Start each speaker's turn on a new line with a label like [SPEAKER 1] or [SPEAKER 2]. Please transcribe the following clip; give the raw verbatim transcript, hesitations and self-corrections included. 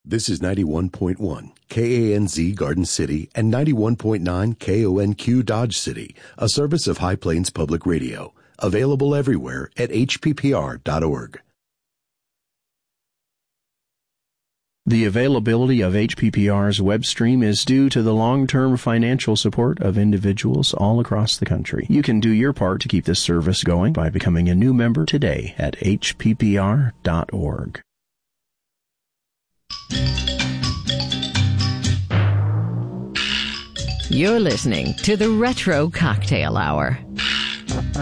[SPEAKER 1] This is ninety-one point one K A N Z Garden City and ninety-one point nine K O N Q Dodge City, a service of High Plains Public Radio. Available everywhere at H P P R dot org.
[SPEAKER 2] The availability of H P P R's web stream is due to the long-term financial support of individuals all across the country. You can do your part to keep this service going by becoming a new member today at H P P R dot org.
[SPEAKER 3] You're listening to the Retro Cocktail Hour.